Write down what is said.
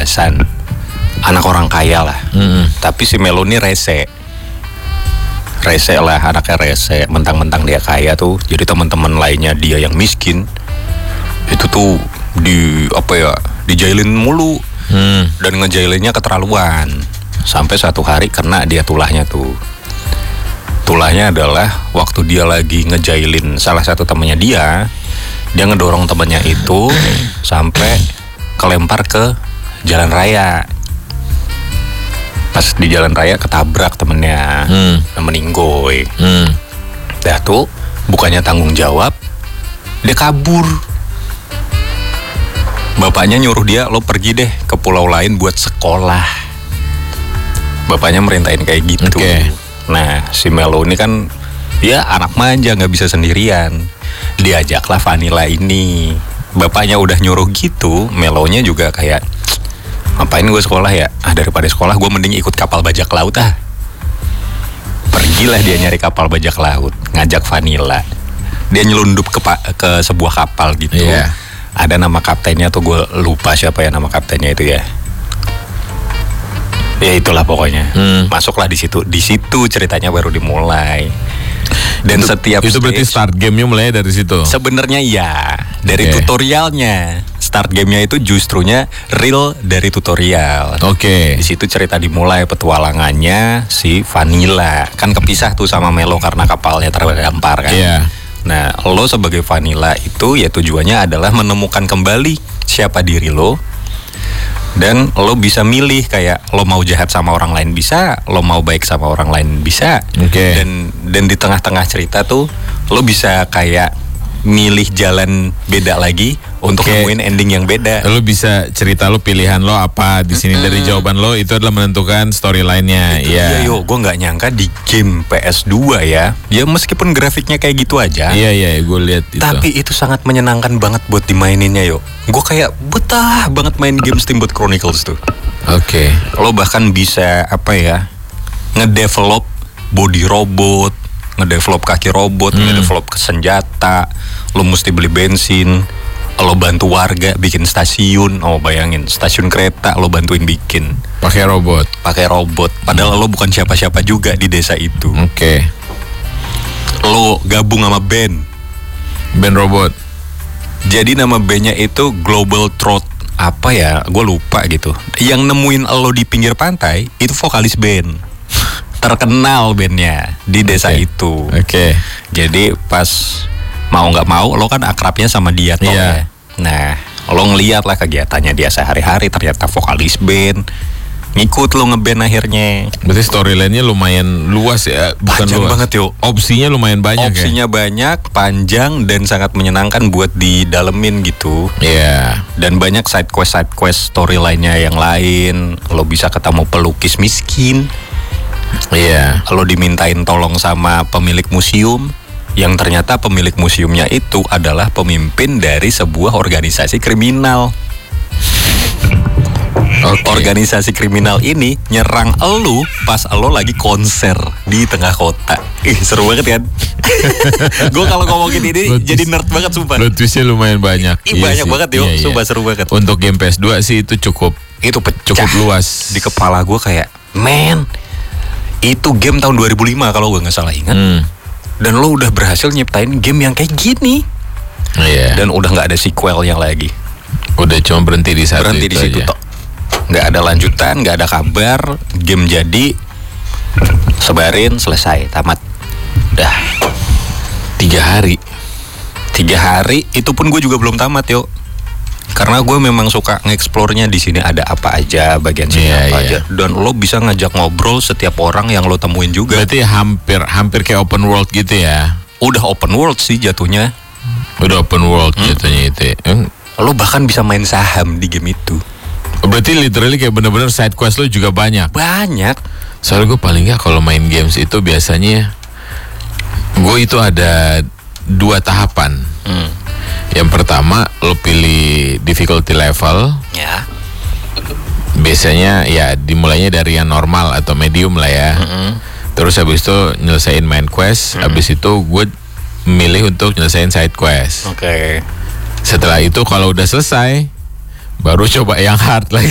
pas-pasan. Anak orang kaya lah. Tapi si Melo ini rese lah, anaknya rese. Mentang-mentang dia kaya tuh, jadi teman-teman lainnya dia yang miskin itu tuh dijailin mulu. Dan ngejailinnya keterlaluan. Sampai suatu hari kena dia tulahnya tuh. Tulahnya adalah waktu dia lagi ngejailin salah satu temannya dia ngedorong temannya itu sampai kelempar ke jalan raya. Pas di jalan raya ketabrak temennya, meninggoy. Dah tuh bukannya tanggung jawab, dia kabur. Bapaknya nyuruh dia, lo pergi deh ke pulau lain buat sekolah. Bapaknya merintahin kayak gitu. Nah si Melo ini kan ya anak manja, nggak bisa sendirian. Diajaklah Vanilla ini. Bapaknya udah nyuruh gitu, Melonya juga kayak, ngapain gue sekolah ya? Daripada sekolah gue mending ikut kapal bajak laut ah. Pergilah dia nyari kapal bajak laut, ngajak Vanilla. Dia nyelundup ke sebuah kapal gitu. Ada nama kaptennya tuh, gue lupa siapa ya nama kaptennya itu ya. Ya itulah pokoknya. Masuklah di situ. Di situ ceritanya baru dimulai. Dan setiap itu berarti start gamenya mulai dari situ. Sebenarnya ya, dari tutorialnya. Start gamenya itu justrunya real dari tutorial. Di situ cerita dimulai petualangannya si Vanilla. Kan kepisah tuh sama Melo karena kapalnya terdampar kan. Nah, lo sebagai Vanilla itu ya tujuannya adalah menemukan kembali siapa diri lo. Dan lo bisa milih kayak lo mau jahat sama orang lain bisa, lo mau baik sama orang lain bisa. Dan di tengah-tengah cerita tuh lo bisa kayak milih jalan beda lagi untuk nemuin ending yang beda. Lo bisa cerita lo pilihan lo apa di sini dari jawaban lo itu adalah menentukan storyline-nya. Iya, gue nggak nyangka di game PS2 ya meskipun grafiknya kayak gitu aja. Iya, gue lihat itu. Tapi itu sangat menyenangkan banget buat dimaininnya Gue kayak betah banget main game Steamboat Chronicles tuh. Lo bahkan bisa ngedevelop body robot, ngedevelop kaki robot, ngedevelop senjata. Lo mesti beli bensin, lo bantu warga bikin stasiun. Bayangin stasiun kereta lo bantuin bikin pakai robot. Padahal lo bukan siapa-siapa juga di desa itu. Lo gabung sama band robot. Jadi nama bandnya itu Global Throat gue lupa gitu. Yang nemuin lo di pinggir pantai itu vokalis band terkenal bandnya di desa itu. Jadi pas mau nggak mau lo kan akrabnya sama dia toh ya. Nah lo ngeliat lah kegiatannya dia sehari-hari, ternyata vokalis band. Ngikut lo ngeband akhirnya. Berarti storyline-nya lumayan luas ya. Panjang banget Opsinya lumayan banyak. Banyak, panjang dan sangat menyenangkan buat didalemin gitu. Dan banyak side quest storyline-nya yang lain. Lo bisa ketemu pelukis miskin. Lo dimintain tolong sama pemilik museum, yang ternyata pemilik museumnya itu adalah pemimpin dari sebuah organisasi kriminal. Organisasi kriminal ini nyerang elu pas elu lagi konser di tengah kota. Seru banget kan? Gue kalau ngomongin ini jadi nerd banget sumpah. Plot twistnya lumayan banyak. Banyak banget sumpah seru banget. Untuk game PS2 sih itu cukup luas. Di kepala gue kayak, man, itu game tahun 2005 kalau gue nggak salah ingat. Dan lo udah berhasil nyiptain game yang kayak gini. Dan udah nggak ada sequelnya lagi. Udah cuma berhenti di situ tok. Nggak ada lanjutan, nggak ada kabar. Game jadi, sebarin, selesai, tamat. Dah 3 hari itu pun gue juga belum tamat karena gue memang suka nge-explore-nya. Di sini ada apa aja, bagian sini aja. Dan lo bisa ngajak ngobrol setiap orang yang lo temuin juga. Berarti hampir kayak open world gitu ya. Udah open world sih jatuhnya. Jatuhnya itu. Lo bahkan bisa main saham di game itu. Berarti literally kayak bener-bener side quest lo juga banyak. Soalnya gue paling nggak kalau main games itu biasanya gue itu ada 2 tahapan. Yang pertama lo pilih difficulty level. Biasanya ya dimulainya dari yang normal atau medium lah ya. Terus habis itu nyelesain main quest. Habis itu gue milih untuk nyelesain side quest. Setelah itu kalau udah selesai baru coba yang hard lagi.